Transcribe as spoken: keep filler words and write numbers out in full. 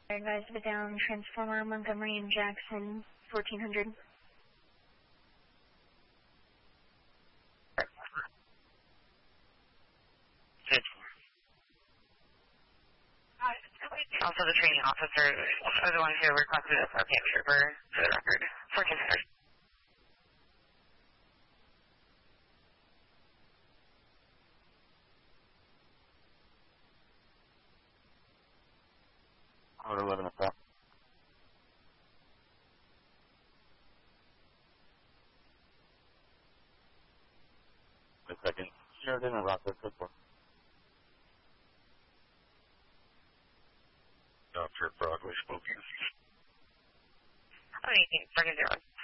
Advised of a down transformer, Montgomery and Jackson, fourteen hundred. Good. Also, the training officers are the ones who requested a subject trooper for the record. fourteen hundred. Order eleven o'clock. A second. Sheridan and Rockford, good for. Doctor Broadway, Spokane. Okay, second zero.